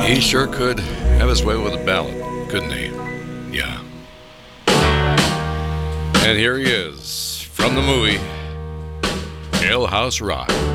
He sure could have his way with a ballad, couldn't he? Yeah. And here he is from the movie Jailhouse Rock.